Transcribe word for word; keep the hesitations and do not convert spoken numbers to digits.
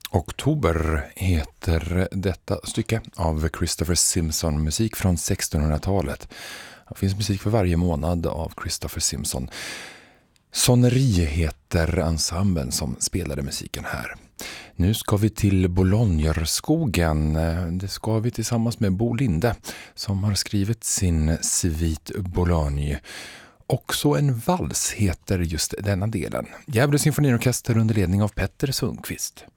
Oktober heter detta stycke av Christopher Simpson, musik från sextonhundratalet. Det finns musik för varje månad av Christopher Simpson. Soneri heter ensemblen som spelade musiken här. Nu ska vi till Bolognerskogen. Det ska vi tillsammans med Bo Linde som har skrivit sin Suite Bologne. Också en vals heter just denna delen. Gävle symfoniorkester under ledning av Petter Sundqvist.